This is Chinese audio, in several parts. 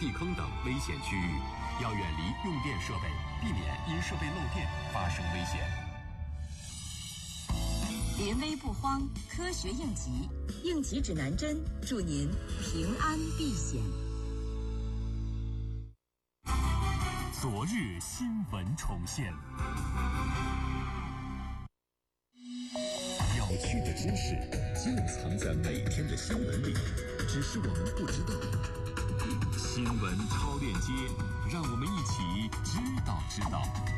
地坑等危险区域，要远离用电设备，避免因设备漏电发生危险。 临危不慌，科学应急，应急指南针，祝您平安避险。 昨日新闻重现，有趣的知识就藏在每天的新闻里，只是我们不知道。新闻超链接，让我们一起知道。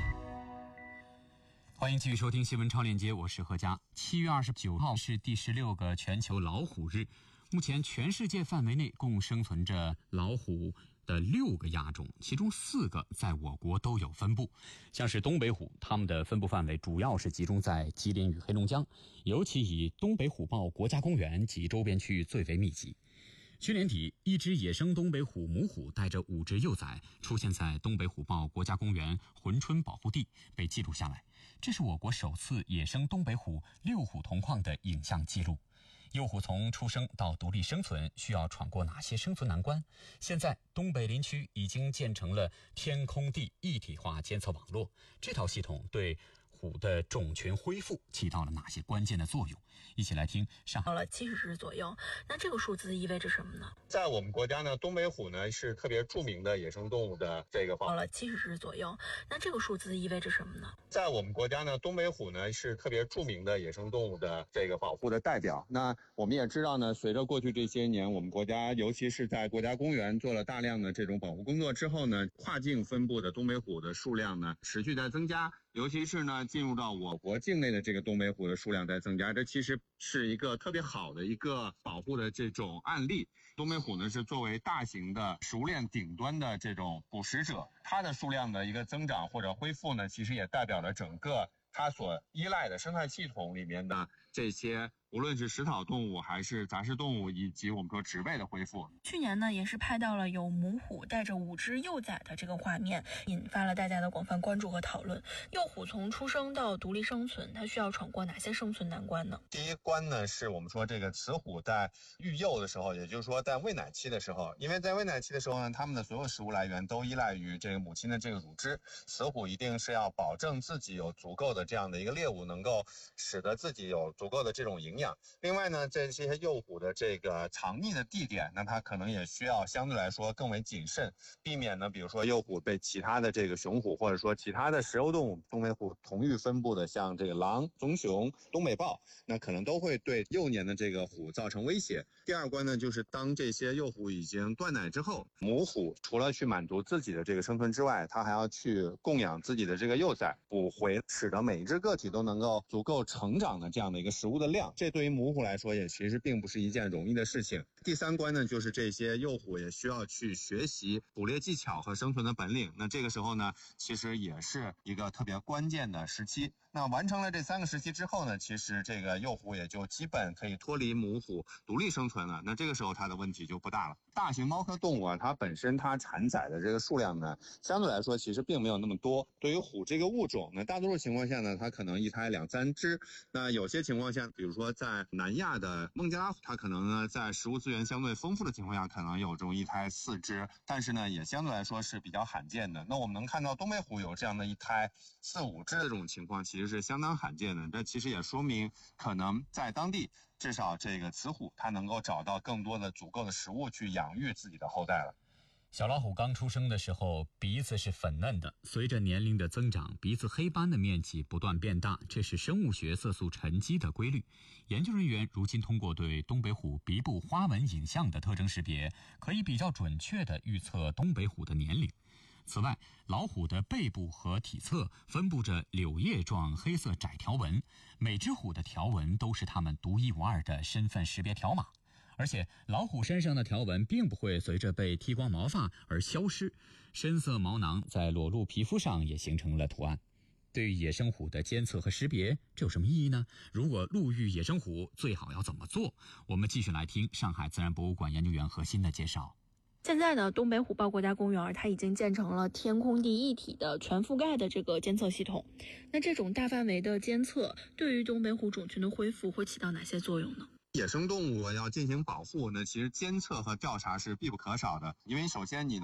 欢迎继续收听新闻超链接，我是何佳。7月29号是第16个全球老虎日。目前全世界范围内共生存着老虎的6个亚种，其中4个在我国都有分布。像是东北虎，它们的分布范围主要是集中在吉林与黑龙江，尤其以东北虎豹国家公园及周边区域最为密集。去年底，一只野生东北虎母虎带着5只幼崽出现在东北虎豹国家公园珲春保护地，被记录下来。这是我国首次野生东北虎6虎同框的影像记录。幼虎从出生到独立生存需要闯过哪些生存难关？现在东北林区已经建成了天空地一体化监测网络，这套系统对虎的种群恢复起到了哪些关键的作用？一起来听上海。 到了70只左右，那这个数字意味着什么呢？ 在我们国家呢，东北虎呢是特别著名的野生动物的这个保护。 到了70只左右，那这个数字意味着什么呢？ 在我们国家呢，东北虎呢是特别著名的野生动物的这个保护的代表。那我们也知道呢，随着过去这些年，我们国家尤其是在国家公园做了大量的这种保护工作之后呢，跨境分布的东北虎的数量呢持续在增加。尤其是呢，进入到我国境内的这个东北虎的数量在增加，这其实是一个特别好的一个保护的这种案例。东北虎呢是作为大型的食物链顶端的这种捕食者，它的数量的一个增长或者恢复呢，其实也代表了整个它所依赖的生态系统里面的这些无论是食草动物还是杂食动物以及我们说植被的恢复。 去年呢，也是拍到了有母虎带着5只幼崽的这个画面，引发了大家的广泛关注和讨论。幼虎从出生到独立生存，它需要闯过哪些生存难关呢？ 第一关呢，是我们说这个雌虎在育幼的时候，也就是说在喂奶期的时候，因为在喂奶期的时候呢，它们的所有食物来源都依赖于这个母亲的这个乳汁，雌虎一定是要保证自己有足够的这样的一个猎物，能够使得自己有足够的这种营养。另外呢，这些幼虎的这个藏匿的地点，那它可能也需要相对来说更为谨慎，避免呢，比如说幼虎被其他的这个雄虎或者说其他的食肉动物，东北虎同域分布的像这个狼、棕熊、东北豹，那可能都会对幼年的这个虎造成威胁。第二关呢，就是当这些幼虎已经断奶之后，母虎除了去满足自己的这个生存之外，它还要去供养自己的这个幼崽，补回使得每一只个体都能够足够成长的这样的一个食物的量。这对于母虎来说也其实并不是一件容易的事情。第三关呢，就是这些幼虎也需要去学习捕猎技巧和生存的本领。那这个时候呢，其实也是一个特别关键的时期。那完成了这3个时期之后呢，其实这个幼虎也就基本可以脱离母虎独立生存了。那这个时候它的问题就不大了。大型猫科动物啊，它本身它产崽的这个数量呢，相对来说其实并没有那么多。对于虎这个物种呢，大多数情况下呢，它可能一胎2、3只。那有些情况下，比如说在南亚的孟加拉虎，它可能呢在食物资源相对丰富的情况下，可能有这种一胎4只，但是呢也相对来说是比较罕见的。那我们能看到东北虎有这样的一胎4、5只的这种情况，其实是相当罕见的。这其实也说明可能在当地至少这个雌虎它能够找到更多的足够的食物去养育自己的后代了。 小老虎刚出生的时候，鼻子是粉嫩的，随着年龄的增长，鼻子黑斑的面积不断变大，这是生物学色素沉积的规律。研究人员如今通过对东北虎鼻部花纹影像的特征识别，可以比较准确地预测东北虎的年龄。此外，老虎的背部和体侧分布着柳叶状黑色窄条纹，每只虎的条纹都是它们独一无二的身份识别条码。而且老虎身上的条纹并不会随着被剃光毛发而消失，深色毛囊在裸露皮肤上也形成了图案。对于野生虎的监测和识别，这有什么意义呢？如果路遇野生虎，最好要怎么做？我们继续来听上海自然博物馆研究员何鑫的介绍。 现在呢，东北虎豹国家公园它已经建成了天空地一体的全覆盖的这个监测系统。那这种大范围的监测对于东北虎种群的恢复会起到哪些作用呢？ 野生动物要进行保护呢，其实监测和调查是必不可少的，因为首先你